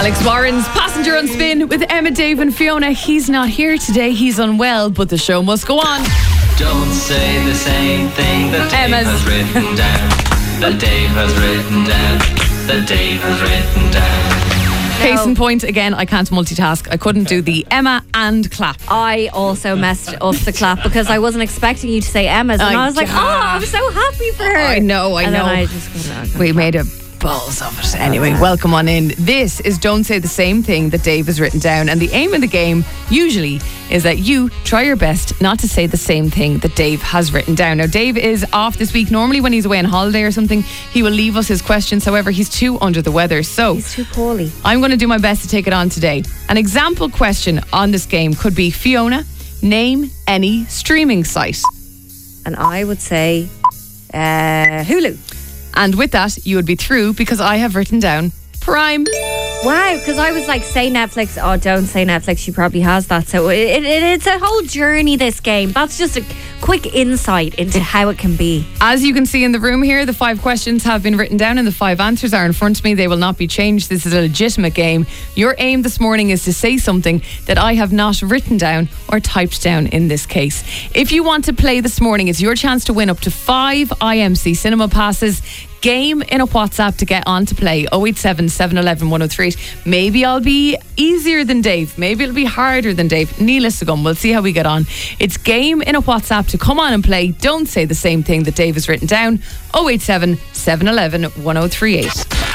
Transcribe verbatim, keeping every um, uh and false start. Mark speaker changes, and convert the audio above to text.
Speaker 1: Alex Warren's Passenger on Spin with Emma, Dave and Fiona. He's not here today, he's unwell, but the show must go on.
Speaker 2: Don't say the same thing that Dave
Speaker 1: Emma's.
Speaker 2: has written down. That Dave has written down. That Dave has written down.
Speaker 1: Case in point, again, I can't multitask. I couldn't do the Emma and clap.
Speaker 3: I also messed up the clap because I wasn't expecting you to say Emma's, and I,
Speaker 1: I
Speaker 3: was like,
Speaker 1: yeah.
Speaker 3: oh, I'm so happy for her.
Speaker 1: I know, I
Speaker 3: and
Speaker 1: know.
Speaker 3: Then I just couldn't-
Speaker 1: We made a balls of it. Anyway, welcome on in. This is Don't Say the Same Thing that Dave has written down. And the aim of the game usually is that you try your best not to say the same thing that Dave has written down. Now, Dave is off this week. Normally when he's away on holiday or something, he will leave us his questions. However, he's too under the weather. So
Speaker 3: He's too poorly.
Speaker 1: I'm going to do my best to take it on today. An example question on this game could be, Fiona, name any streaming site.
Speaker 3: And I would say uh, Hulu.
Speaker 1: And with that, you would be through because I have written down Prime.
Speaker 3: Wow, because I was like, say Netflix. Oh, don't say Netflix. She probably has that. So it, it, it's a whole journey, this game. That's just a quick insight into how it can be.
Speaker 1: As you can see in the room here, the five questions have been written down and the five answers are in front of me. They will not be changed. This is a legitimate game. Your aim this morning is to say something that I have not written down or typed down in this case. If you want to play this morning, it's your chance to win up to five I M C cinema passes. Game in a WhatsApp to get on to play oh eight seven, seven one one, one oh three eight. Maybe I'll be easier than Dave. Maybe it'll be harder than Dave. Needless to come. We'll see how we get on. It's game in a WhatsApp to come on and play. Don't say the same thing that Dave has written down. oh eight seven, seven one one, one oh three eight.